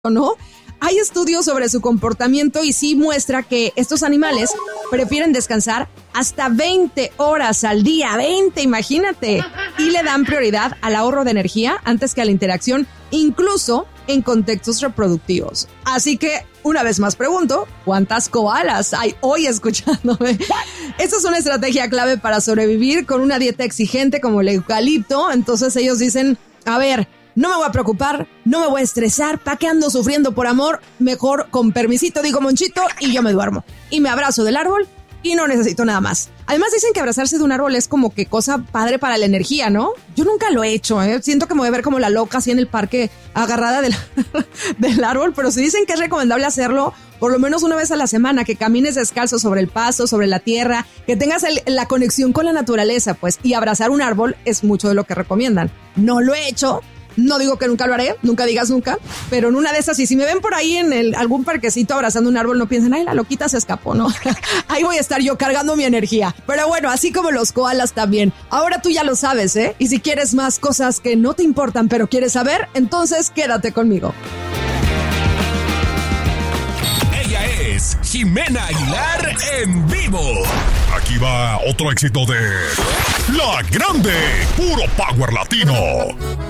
¿no? Hay estudios sobre su comportamiento y sí muestra que estos animales prefieren descansar hasta 20 horas al día, 20, imagínate, y le dan prioridad al ahorro de energía antes que a la interacción, incluso en contextos reproductivos. Así que, una vez más pregunto, ¿cuántas koalas hay hoy escuchándome? Esta es una estrategia clave para sobrevivir con una dieta exigente como el eucalipto. Entonces ellos dicen, a ver, no me voy a preocupar, no me voy a estresar, ¿para qué ando sufriendo por amor? Mejor con permisito digo Monchito y yo me duermo. Y me abrazo del árbol y no necesito nada más. Además dicen que abrazarse de un árbol es como que cosa padre para la energía, ¿no? Yo nunca lo he hecho, ¿eh? Siento que me voy a ver como la loca así en el parque agarrada del árbol, pero sí dicen que es recomendable hacerlo por lo menos una vez a la semana, que camines descalzo sobre el pasto, sobre la tierra, que tengas la conexión con la naturaleza, pues, y abrazar un árbol es mucho de lo que recomiendan. No lo he hecho. No digo que nunca lo haré, nunca digas nunca, pero en una de esas, y si me ven por ahí en algún parquecito abrazando un árbol, no piensen, ay, la loquita se escapó, ¿no? Ahí voy a estar yo cargando mi energía. Pero bueno, así como los koalas también. Ahora tú ya lo sabes, ¿eh? Y si quieres más cosas que no te importan, pero quieres saber, entonces quédate conmigo. Ella es Jimena Aguilar en vivo. Aquí va otro éxito de La Grande, puro power latino.